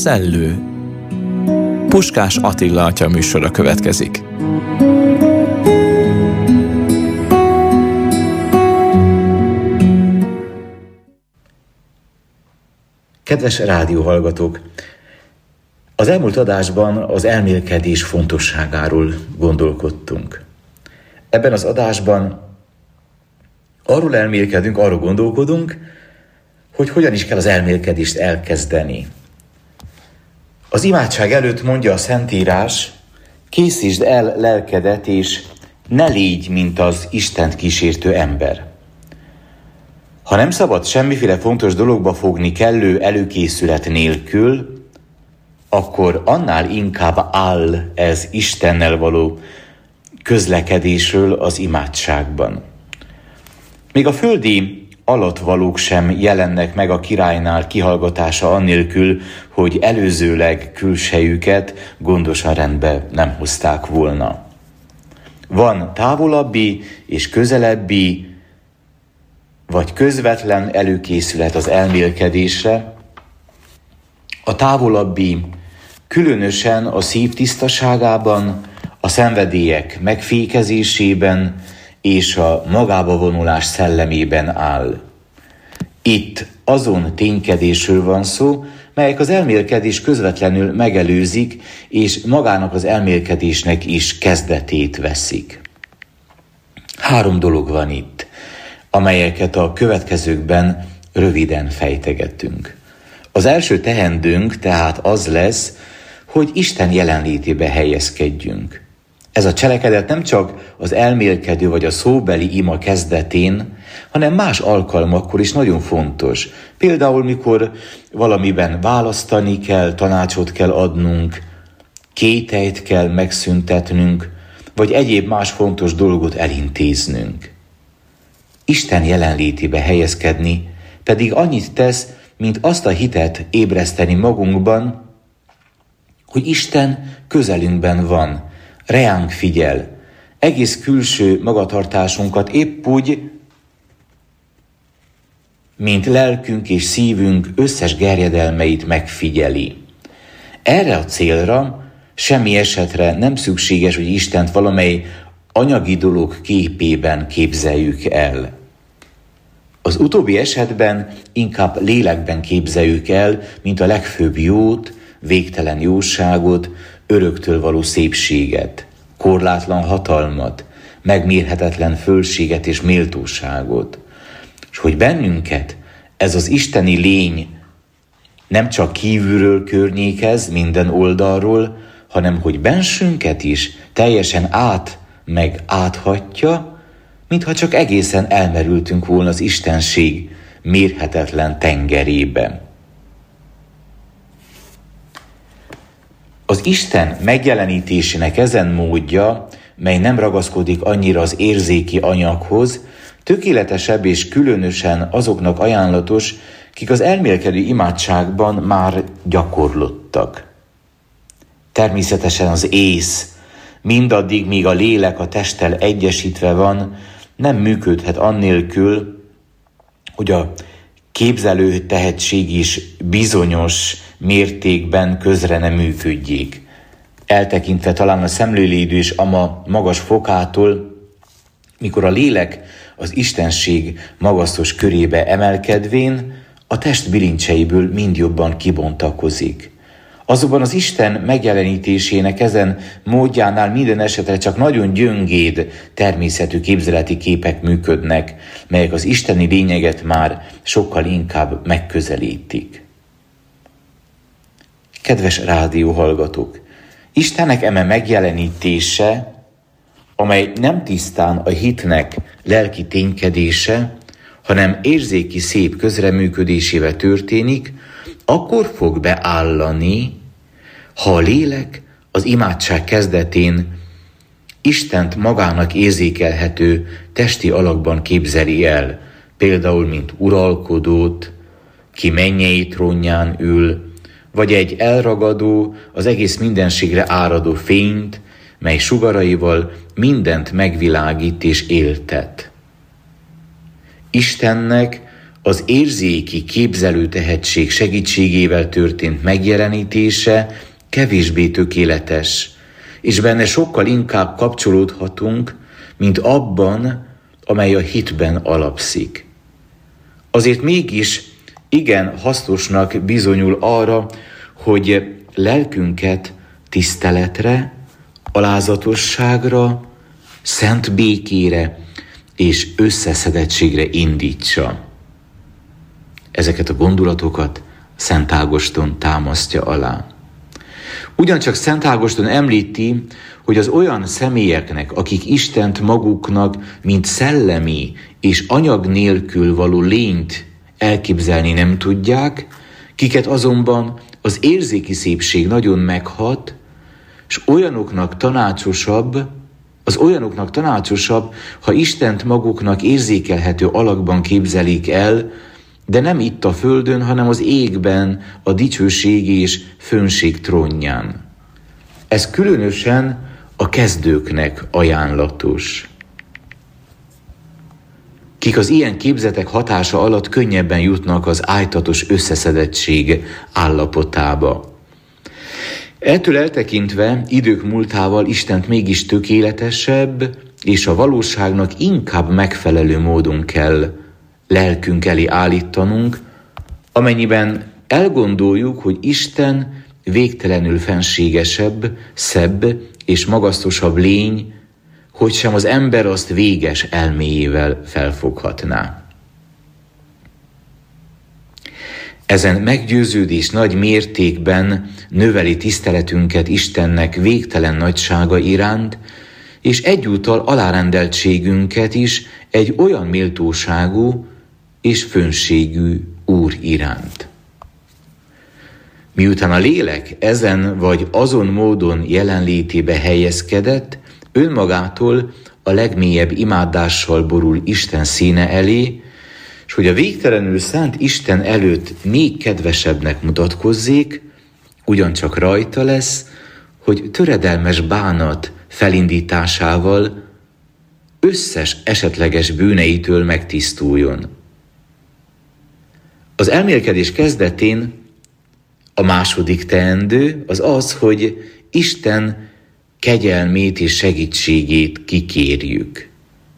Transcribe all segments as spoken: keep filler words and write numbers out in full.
Szellő. Puskás Attila atya műsora következik. Kedves rádióhallgatók! Az elmúlt adásban az elmélkedés fontosságáról gondolkodtunk. Ebben az adásban arról elmélkedünk, arról gondolkodunk, hogy hogyan is kell az elmélkedést elkezdeni. Az imádság előtt mondja a Szentírás: készítsd el lelkedet, és ne légy, mint az Istent kísértő ember. Ha nem szabad semmiféle fontos dologba fogni kellő előkészület nélkül, akkor annál inkább áll ez Istennel való közlekedésről az imádságban. Még a földi alatvalók sem jelennek meg a királynál kihallgatása annélkül, hogy előzőleg külsejüket gondosan rendbe nem hozták volna. Van távolabbi és közelebbi, vagy közvetlen előkészület az elmélkedésre. A távolabbi különösen a szív tisztaságában, a szenvedélyek megfékezésében és a magába vonulás szellemében áll. Itt azon ténykedésről van szó, melyek az elmélkedés közvetlenül megelőzik, és magának az elmélkedésnek is kezdetét veszik. Három dolog van itt, amelyeket a következőkben röviden fejtegetünk. Az első teendőnk tehát az lesz, hogy Isten jelenlétébe helyezkedjünk. Ez a cselekedet nem csak az elmélkedő vagy a szóbeli ima kezdetén, hanem más alkalmakkor is nagyon fontos. Például, mikor valamiben választani kell, tanácsot kell adnunk, kételyt kell megszüntetnünk, vagy egyéb más fontos dolgot elintéznünk. Isten jelenlétébe helyezkedni pedig annyit tesz, mint azt a hitet ébreszteni magunkban, hogy Isten közelünkben van, reánk figyel, egész külső magatartásunkat épp úgy, mint lelkünk és szívünk összes gerjedelmeit megfigyeli. Erre a célra semmi esetre nem szükséges, hogy Istent valamely anyagi dolog képében képzeljük el. Az utóbbi esetben inkább lélekben képzeljük el, mint a legfőbb jót, végtelen jóságot, öröktől való szépséget, korlátlan hatalmat, megmérhetetlen fölséget és méltóságot. És hogy bennünket ez az isteni lény nem csak kívülről környékez minden oldalról, hanem hogy bensünket is teljesen át meg áthatja, mintha csak egészen elmerültünk volna az istenség mérhetetlen tengerébe. Az Isten megjelenítésének ezen módja, mely nem ragaszkodik annyira az érzéki anyaghoz, tökéletesebb és különösen azoknak ajánlatos, kik az elmélkedő imádságban már gyakorlottak. Természetesen az ész, mindaddig, míg a lélek a testtel egyesítve van, nem működhet annélkül, hogy a képzelő tehetség is bizonyos mértékben közre nem működjék. Eltekintve talán a szemlélődő és ama magas fokától, mikor a lélek az istenség magasztos körébe emelkedvén, a test bilincseiből mind jobban kibontakozik. Azonban az Isten megjelenítésének ezen módjánál minden esetre csak nagyon gyöngéd természetű képzeleti képek működnek, melyek az isteni lényeget már sokkal inkább megközelítik. Kedves rádióhallgatók! Istennek eme megjelenítése, amely nem tisztán a hitnek lelki ténykedése, hanem érzéki szép közreműködésével történik, akkor fog beállani, ha a lélek az imádság kezdetén Istent magának érzékelhető testi alakban képzeli el, például mint uralkodót, ki mennyei trónján ül, vagy egy elragadó, az egész mindenségre áradó fényt, mely sugaraival mindent megvilágít és éltet. Istennek az érzéki képzelő tehetség segítségével történt megjelenítése kevésbé tökéletes, és benne sokkal inkább kapcsolódhatunk, mint abban, amely a hitben alapszik. Azért mégis igen hasznosnak bizonyul arra, hogy lelkünket tiszteletre, alázatosságra, szent békére és összeszedettségre indítsa. Ezeket a gondolatokat Szent Ágoston támasztja alá. Ugyancsak Szent Ágoston említi, hogy az olyan személyeknek, akik Istent maguknak, mint szellemi és anyag nélkül való lényt elképzelni nem tudják, kiket azonban az érzéki szépség nagyon meghat, és olyanoknak tanácsosabb, az olyanoknak tanácsosabb, ha Istent maguknak érzékelhető alakban képzelik el, de nem itt a földön, hanem az égben, a dicsőség és fönnség trónján. Ez különösen a kezdőknek ajánlatos, kik az ilyen képzetek hatása alatt könnyebben jutnak az ájtatos összeszedettség állapotába. Ettől eltekintve idők múltával Istent mégis tökéletesebb és a valóságnak inkább megfelelő módon kell lelkünk elé állítanunk, amennyiben elgondoljuk, hogy Isten végtelenül fenségesebb, szebb és magasztosabb lény, hogy sem az ember azt véges elméjével felfoghatná. Ezen meggyőződés nagy mértékben növeli tiszteletünket Istennek végtelen nagysága iránt, és egyúttal alárendeltségünket is egy olyan méltóságú és fönségű Úr iránt. Miután a lélek ezen vagy azon módon jelenlétébe helyezkedett, önmagától a legmélyebb imádással borul Isten színe elé, és hogy a végtelenül szánt Isten előtt még kedvesebbnek mutatkozzék, ugyancsak rajta lesz, hogy töredelmes bánat felindításával összes esetleges bűneitől megtisztuljon. Az elmélkedés kezdetén a második teendő az az, hogy Isten kegyelmét és segítségét kikérjük.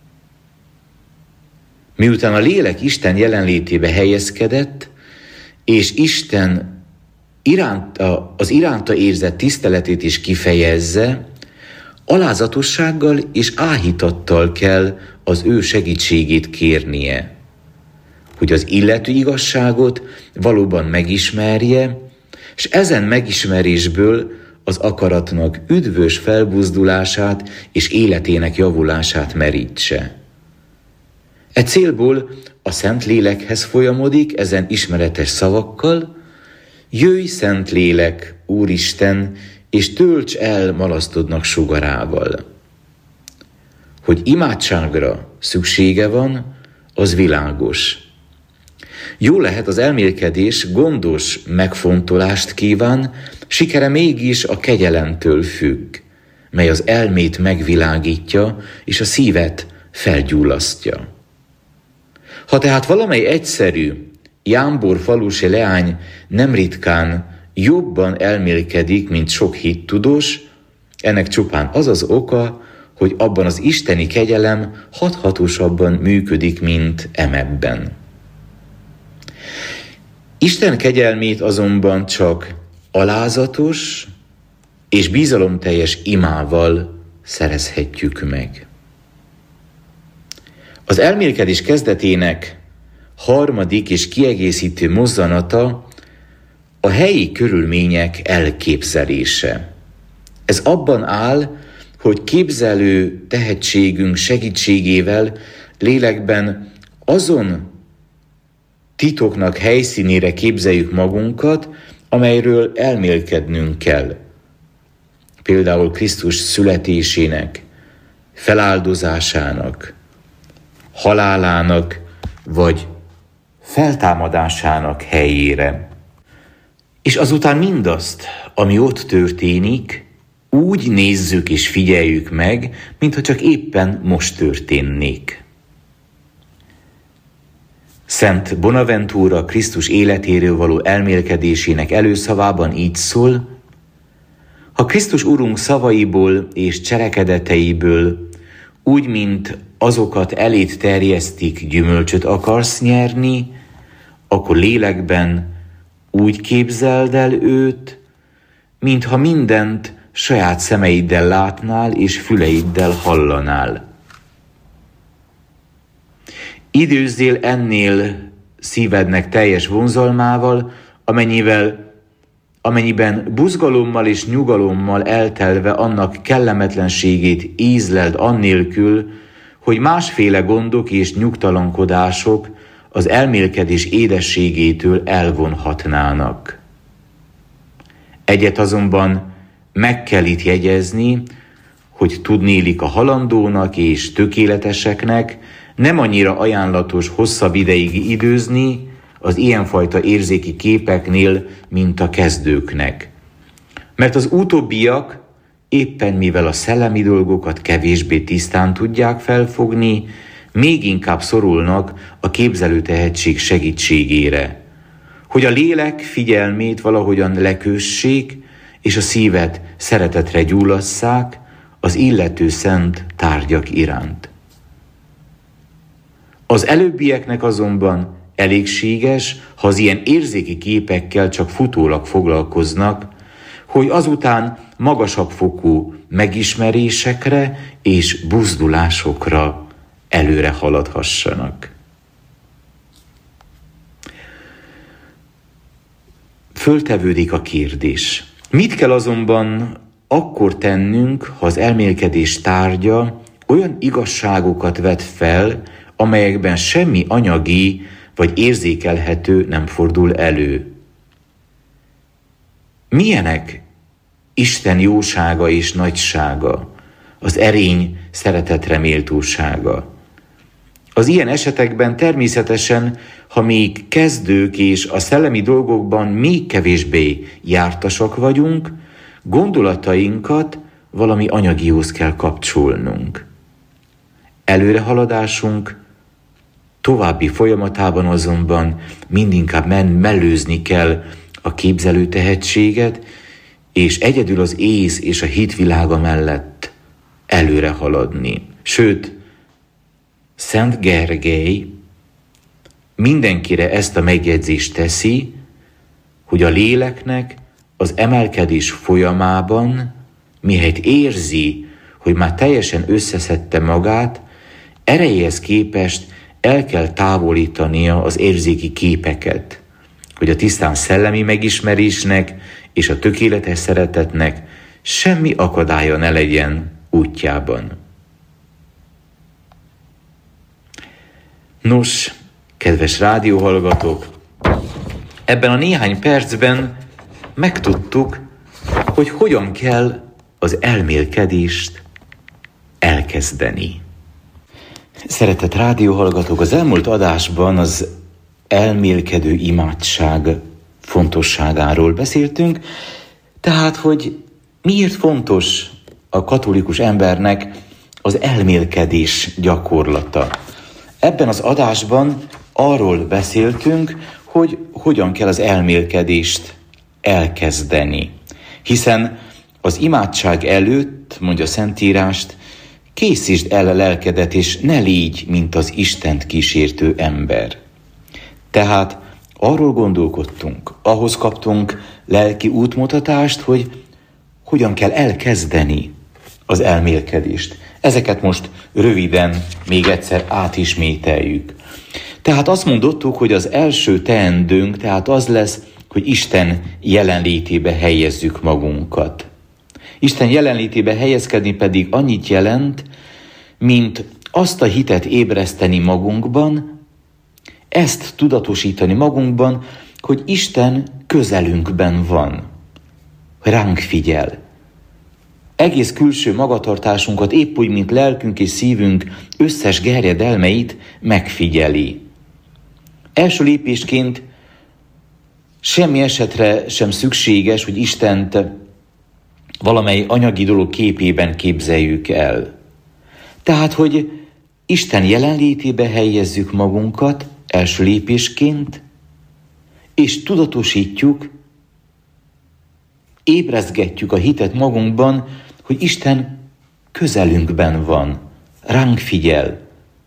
Miután a lélek Isten jelenlétébe helyezkedett, és Isten iránta, az iránta érzett tiszteletét is kifejezze, alázatossággal és áhítattal kell az ő segítségét kérnie, hogy az illető igazságot valóban megismerje, és ezen megismerésből az akaratnak üdvös felbuzdulását és életének javulását merítse. E célból a Szentlélekhez folyamodik ezen ismeretes szavakkal: jöjj, Szentlélek, Úristen, és tölts el malasztodnak sugarával. Hogy imádságra szüksége van, az világos. Jó lehet, az elmélkedés gondos megfontolást kíván, sikere mégis a kegyelemtől függ, mely az elmét megvilágítja és a szívet felgyullasztja. Ha tehát valamely egyszerű, jámbor falusi leány nem ritkán jobban elmélkedik, mint sok hittudós, ennek csupán az az oka, hogy abban az isteni kegyelem hathatósabban működik, mint emebben. Isten kegyelmét azonban csak alázatos és bizalomteljes imával szerezhetjük meg. Az elmélkedés kezdetének harmadik és kiegészítő mozzanata a helyi körülmények elképzelése. Ez abban áll, hogy képzelő tehetségünk segítségével lélekben azon titoknak helyszínére képzeljük magunkat, amelyről elmélkednünk kell. Például Krisztus születésének, feláldozásának, halálának vagy feltámadásának helyére. És azután mindazt, ami ott történik, úgy nézzük és figyeljük meg, mintha csak éppen most történnék. Szent Bonaventura Krisztus életéről való elmélkedésének előszavában így szól: ha Krisztus Urunk szavaiból és cselekedeteiből, úgy, mint azokat elét terjesztik, gyümölcsöt akarsz nyerni, akkor lélekben úgy képzeld el őt, mintha mindent saját szemeiddel látnál és füleiddel hallanál. Időzzél ennél szívednek teljes vonzalmával, amennyivel, amennyiben buzgalommal és nyugalommal eltelve annak kellemetlenségét ízleld annélkül, hogy másféle gondok és nyugtalankodások az elmélkedés édességétől elvonhatnának. Egyet azonban meg kell itt jegyezni, hogy tudnélik a halandónak és tökéleteseknek nem annyira ajánlatos hosszabb ideig időzni az ilyenfajta érzéki képeknél, mint a kezdőknek. Mert az utóbbiak éppen mivel a szellemi dolgokat kevésbé tisztán tudják felfogni, még inkább szorulnak a képzelő tehetség segítségére, hogy a lélek figyelmét valahogyan lekössék, és a szívet szeretetre gyullasszák az illető szent tárgyak iránt. Az előbbieknek azonban elégséges, ha az ilyen érzéki képekkel csak futólag foglalkoznak, hogy azután magasabb fokú megismerésekre és buzdulásokra előre haladhassanak. Föltevődik a kérdés. Mit kell azonban akkor tennünk, ha az elmélkedés tárgya olyan igazságokat vet fel, amelyekben semmi anyagi vagy érzékelhető nem fordul elő? Milyenek Isten jósága és nagysága, az erény szeretetre méltósága? Az ilyen esetekben természetesen, ha még kezdők és a szellemi dolgokban még kevésbé jártasak vagyunk, gondolatainkat valami anyagihoz kell kapcsolnunk. Előrehaladásunk további folyamatában azonban mindinkább mellőzni kell a képzelő tehetséget, és egyedül az ész és a hitvilága mellett előre haladni. Sőt, Szent Gergely mindenkire ezt a megjegyzést teszi, hogy a léleknek az emelkedés folyamában, mihelyt érzi, hogy már teljesen összeszedte magát, erejéhez képest el kell távolítania az érzéki képeket, hogy a tisztán szellemi megismerésnek és a tökéletes szeretetnek semmi akadálya ne legyen útjában. Nos, kedves rádióhallgatók, ebben a néhány percben megtudtuk, hogy hogyan kell az elmélkedést elkezdeni. Szeretett rádióhallgatók, az elmúlt adásban az elmélkedő imádság fontosságáról beszéltünk, tehát, hogy miért fontos a katolikus embernek az elmélkedés gyakorlata. Ebben az adásban arról beszéltünk, hogy hogyan kell az elmélkedést elkezdeni. Hiszen az imádság előtt, mondja a Szentírást, készítsd el a lelkedet, és ne légy, mint az Istent kísértő ember. Tehát arról gondolkodtunk, ahhoz kaptunk lelki útmutatást, hogy hogyan kell elkezdeni az elmélkedést. Ezeket most röviden még egyszer átismételjük. Tehát azt mondottuk, hogy az első teendőnk, tehát az lesz, hogy Isten jelenlétébe helyezzük magunkat. Isten jelenlétébe helyezkedni pedig annyit jelent, mint azt a hitet ébreszteni magunkban, ezt tudatosítani magunkban, hogy Isten közelünkben van, ránk figyel. Egész külső magatartásunkat épp úgy, mint lelkünk és szívünk összes gerjedelmeit megfigyeli. Első lépésként semmi esetre sem szükséges, hogy Istent valamely anyagi dolog képében képzeljük el. Tehát, hogy Isten jelenlétébe helyezzük magunkat, első lépésként, és tudatosítjuk, ébrezgetjük a hitet magunkban, hogy Isten közelünkben van, ránk figyel.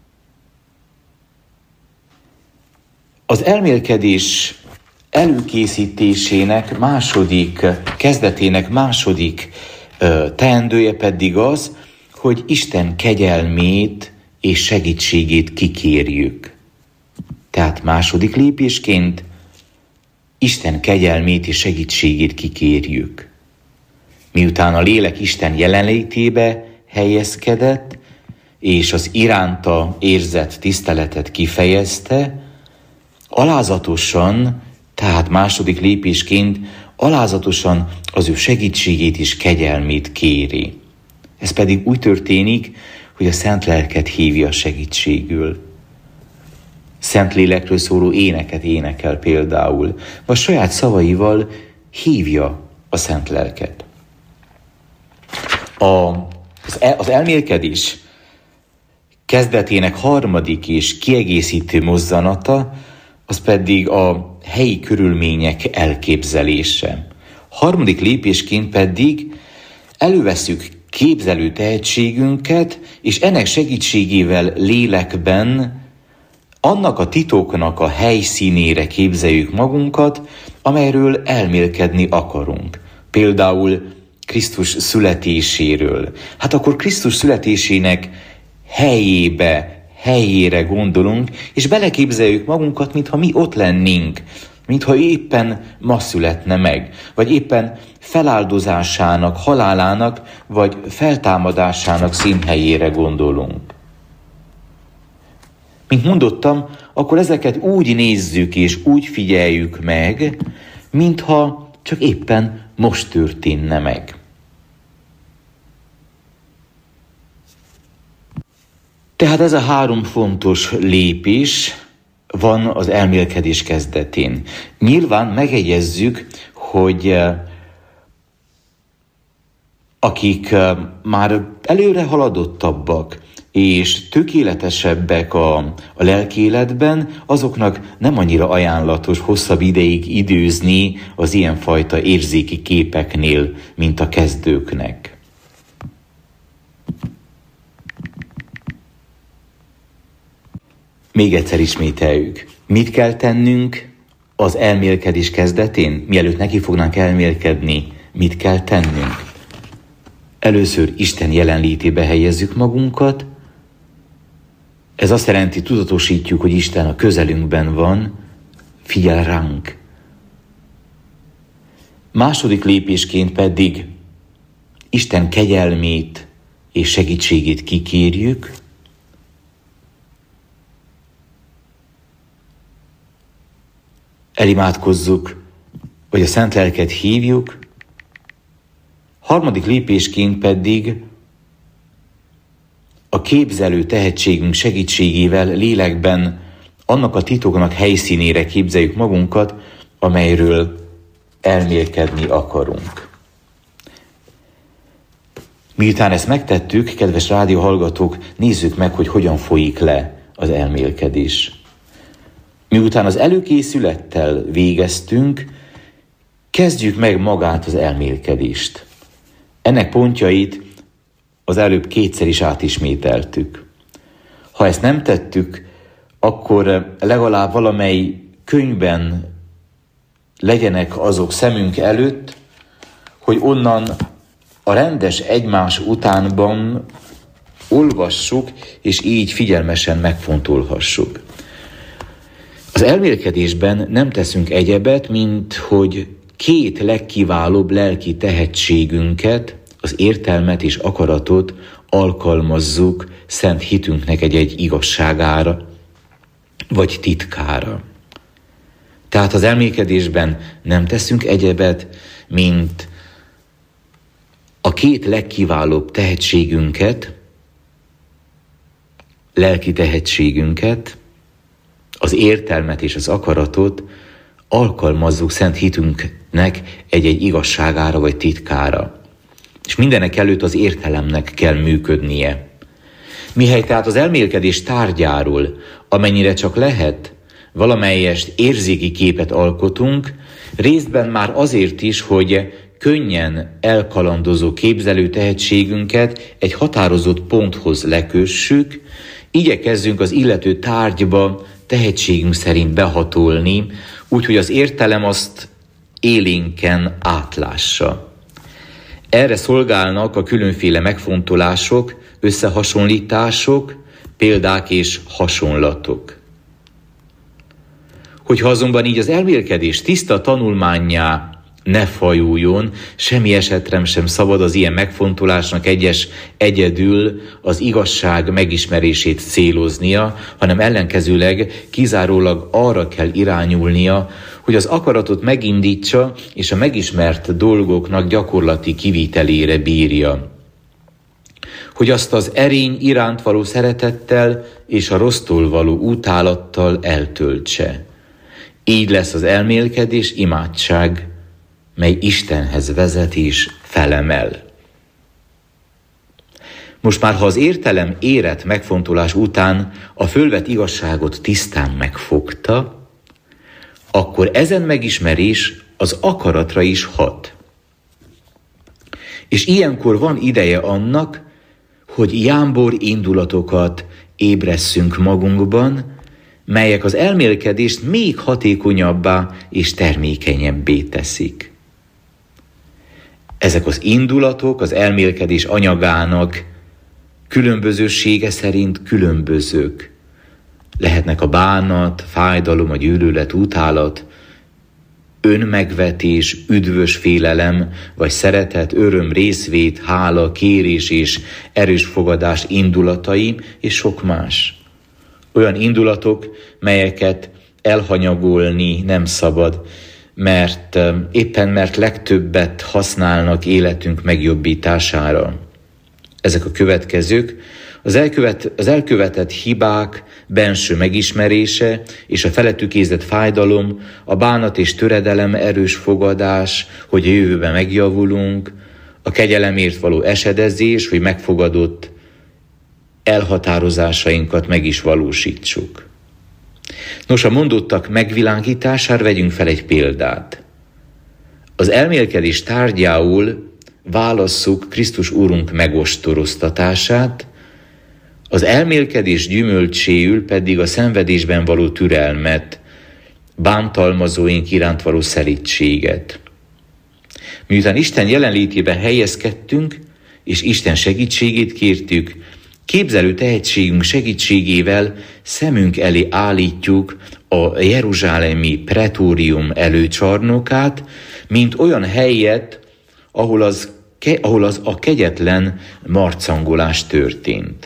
Az elmélkedés előkészítésének második, kezdetének második ö, teendője pedig az, hogy Isten kegyelmét és segítségét kikérjük. Tehát második lépésként Isten kegyelmét és segítségét kikérjük. Miután a lélek Isten jelenlétébe helyezkedett, és az iránta érzett tiszteletet kifejezte, alázatosan, tehát második lépésként alázatosan az ő segítségét és kegyelmét kéri. Ez pedig úgy történik, hogy a Szent Lelket hívja segítségül. Szentlélekről szóló éneket énekel például, vagy saját szavaival hívja a Szent Lelket. A, az, el, az elmélkedés kezdetének harmadik és kiegészítő mozzanata, az pedig a helyi körülmények elképzelése. Harmadik lépésként pedig elővesszük képzelő tehetségünket, és ennek segítségével lélekben annak a titoknak a helyszínére képzeljük magunkat, amelyről elmélkedni akarunk. Például Krisztus születéséről. Hát akkor Krisztus születésének helyébe, helyére gondolunk, és beleképzeljük magunkat, mintha mi ott lennénk, mintha éppen ma születne meg, vagy éppen feláldozásának, halálának, vagy feltámadásának színhelyére gondolunk. Mint mondottam, akkor ezeket úgy nézzük és úgy figyeljük meg, mintha csak éppen most történne meg. Tehát ez a három fontos lépés van az elmélkedés kezdetén. Nyilván megegyezzük, hogy akik már előre haladottabbak és tökéletesebbek a, a lelkéletben, azoknak nem annyira ajánlatos hosszabb ideig időzni az ilyenfajta érzéki képeknél, mint a kezdőknek. Még egyszer ismételjük. Mit kell tennünk az elmélkedés kezdetén? Mielőtt neki fognánk elmélkedni, mit kell tennünk? Először Isten jelenlétébe helyezzük magunkat. Ez azt jelenti, tudatosítjuk, hogy Isten a közelünkben van, figyel ránk. Második lépésként pedig Isten kegyelmét és segítségét kikérjük. Elimádkozzuk, vagy a Szent Lelket hívjuk. Harmadik lépésként pedig a képzelő tehetségünk segítségével lélekben annak a titoknak helyszínére képzeljük magunkat, amelyről elmélkedni akarunk. Miután ezt megtettük, kedves rádióhallgatók, nézzük meg, hogy hogyan folyik le az elmélkedés. Miután az előkészülettel végeztünk, kezdjük meg magát az elmélkedést. Ennek pontjait az előbb kétszer is átismételtük. Ha ezt nem tettük, akkor legalább valamely könyvben legyenek azok szemünk előtt, hogy onnan a rendes egymás utánban olvassuk, és így figyelmesen megfontolhassuk. Az elmélkedésben nem teszünk egyebet, mint hogy két legkiválóbb lelki tehetségünket, az értelmet és akaratot alkalmazzuk szent hitünknek egy-egy igazságára, vagy titkára. Tehát az elmélkedésben nem teszünk egyebet, mint a két legkiválóbb tehetségünket, lelki tehetségünket, az értelmet és az akaratot alkalmazzuk szent hitünknek egy-egy igazságára vagy titkára. És mindenek előtt az értelemnek kell működnie. Mihely tehát az elmélkedés tárgyáról, amennyire csak lehet, valamelyest érzéki képet alkotunk, részben már azért is, hogy könnyen elkalandozó képzelő tehetségünket egy határozott ponthoz lekössük, igyekezzünk az illető tárgyba tehetségünk szerint behatolni, úgyhogy az értelem azt élénken átlássa. Erre szolgálnak a különféle megfontolások, összehasonlítások, példák és hasonlatok. Hogyha azonban így az elmélkedés tiszta tanulmánnyá ne fajuljon, semmi esetre sem szabad az ilyen megfontolásnak egyes egyedül az igazság megismerését céloznia, hanem ellenkezőleg kizárólag arra kell irányulnia, hogy az akaratot megindítsa és a megismert dolgoknak gyakorlati kivitelére bírja. Hogy azt az erény iránt való szeretettel és a rossztól való utálattal eltöltse. Így lesz az elmélkedés imádság, mely Istenhez vezet és felemel. Most már, ha az értelem érett megfontolás után a fölvett igazságot tisztán megfogta, akkor ezen megismerés az akaratra is hat. És ilyenkor van ideje annak, hogy jámbor indulatokat ébresszünk magunkban, melyek az elmélkedést még hatékonyabbá és termékenyebbé teszik. Ezek az indulatok az elmélkedés anyagának különbözősége szerint különbözők. Lehetnek a bánat, fájdalom, a gyűlölet, utálat, önmegvetés, üdvös félelem, vagy szeretet, öröm, részvét, hála, kérés és erős fogadás indulatai, és sok más. Olyan indulatok, melyeket elhanyagolni nem szabad, mert éppen mert legtöbbet használnak életünk megjobbítására. Ezek a következők: az, elkövet, az elkövetett hibák benső megismerése és a felettük érzett fájdalom, a bánat és töredelem erős fogadás, hogy a jövőben megjavulunk, a kegyelemért való esedezés, hogy megfogadott elhatározásainkat meg is valósítsuk. Nos, a mondottak megvilágítására vegyünk fel egy példát. Az elmélkedés tárgyául válasszuk Krisztus Úrunk megostoroztatását, az elmélkedés gyümölcséül pedig a szenvedésben való türelmet, bántalmazóink iránt való szelídséget. Miután Isten jelenlétében helyezkedtünk, és Isten segítségét kértük, képzelő tehetségünk segítségével szemünk elé állítjuk a jeruzsálemi pretórium előcsarnokát, mint olyan helyet, ahol az, ahol az a kegyetlen marcangolás történt.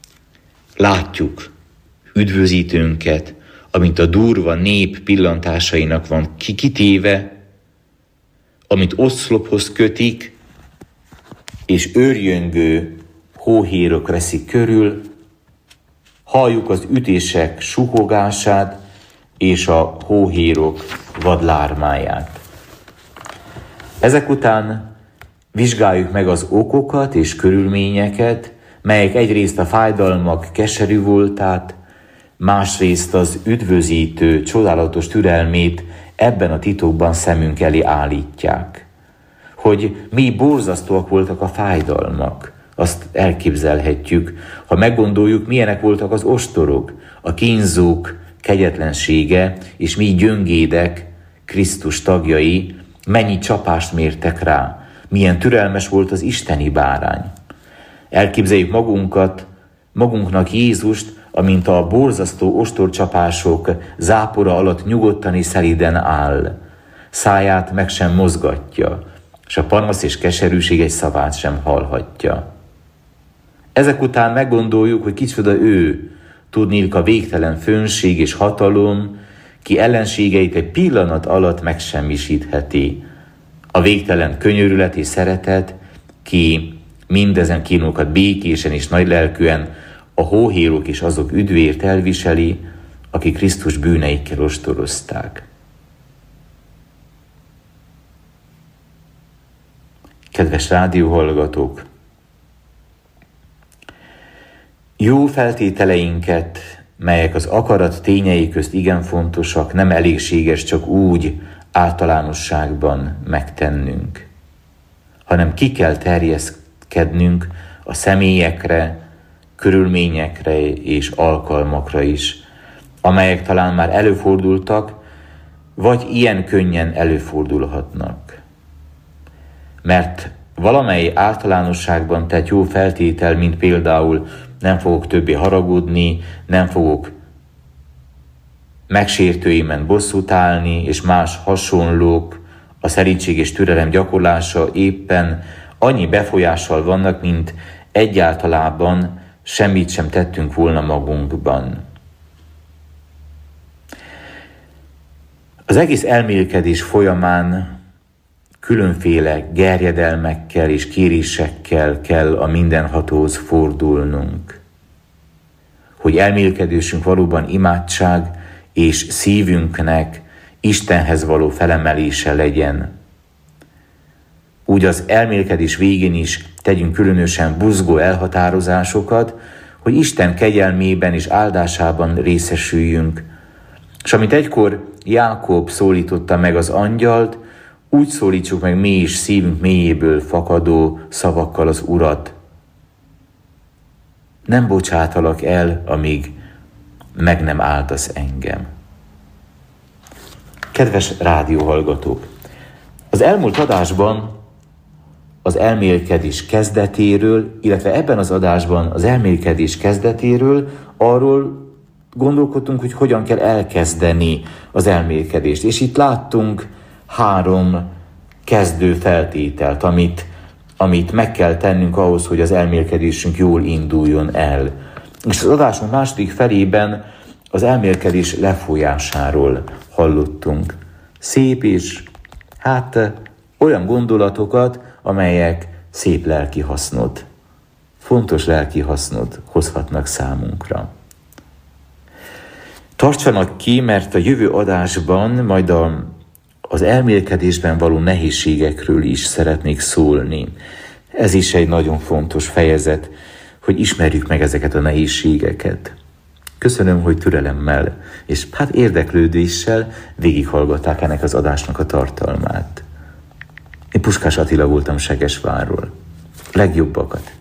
Látjuk üdvözítőnket, amint a durva nép pillantásainak van kikitéve, amit oszlophoz kötik, és őrjöngő hóhérok veszik körül, halljuk az ütések suhogását és a hóhérok vadlármáját. Ezek után vizsgáljuk meg az okokat és körülményeket, melyek egyrészt a fájdalmak keserű voltát, másrészt az üdvözítő, csodálatos türelmét ebben a titokban szemünk elé állítják. Hogy mi borzasztóak voltak a fájdalmak, azt elképzelhetjük, ha meggondoljuk, milyenek voltak az ostorok, a kínzók kegyetlensége, és mi gyöngédek, Krisztus tagjai, mennyi csapást mértek rá, milyen türelmes volt az isteni bárány. Elképzeljük magunkat, magunknak Jézust, amint a borzasztó ostorcsapások zápora alatt nyugodtan és szelíden áll. Száját meg sem mozgatja, és a panasz és keserűség egy szavát sem hallhatja. Ezek után meggondoljuk, hogy kicsoda ő, tudniillik a végtelen főnség és hatalom, ki ellenségeit egy pillanat alatt megsemmisítheti. A végtelen könyörület és szeretet, ki mindezen kínokat békésen és nagylelkűen a hóhérok és azok üdvért elviseli, akik Krisztus bűneikkel ostorozták. Kedves rádióhallgatók! Jó feltételeinket melyek az akarat tényei közt igen fontosak, nem elégséges csak úgy általánosságban megtennünk, hanem ki kell terjeszkednünk a személyekre, körülményekre és alkalmakra is, amelyek talán már előfordultak, vagy ilyen könnyen előfordulhatnak. Mert valamely általánosságban tett jó feltétel, mint például nem fogok többé haragudni, nem fogok megsértőimen bosszút állni, és más hasonlók, a szeríntség és türelem gyakorlása éppen annyi befolyással vannak, mint egyáltalában semmit sem tettünk volna magunkban. Az egész elmélkedés folyamán különféle gerjedelmekkel és kérésekkel kell a mindenhatóhoz fordulnunk, hogy elmélkedésünk valóban imádság és szívünknek Istenhez való felemelése legyen. Úgy az elmélkedés végén is tegyünk különösen buzgó elhatározásokat, hogy Isten kegyelmében és áldásában részesüljünk, és amit egykor Jákob szólította meg az angyalt, úgy szólítsuk meg mi is szívünk mélyéből fakadó szavakkal az Urat. Nem bocsátalak el, amíg meg nem áltasz engem. Kedves rádióhallgatók! Az elmúlt adásban az elmélkedés kezdetéről, illetve ebben az adásban az elmélkedés kezdetéről arról gondolkodtunk, hogy hogyan kell elkezdeni az elmélkedést. És itt láttunk három kezdő feltételt, amit, amit meg kell tennünk ahhoz, hogy az elmélkedésünk jól induljon el. És az adásunk második felében az elmélkedés lefolyásáról hallottunk. Szép és hát olyan gondolatokat, amelyek szép lelki hasznot, fontos lelki hasznot hozhatnak számunkra. Tartsanak ki, mert a jövő adásban majd a, az elmélkedésben való nehézségekről is szeretnék szólni. Ez is egy nagyon fontos fejezet, hogy ismerjük meg ezeket a nehézségeket. Köszönöm, hogy türelemmel és hát érdeklődéssel végighallgatták ennek az adásnak a tartalmát. Én Puskás Attila voltam Segesvárról. Legjobbakat!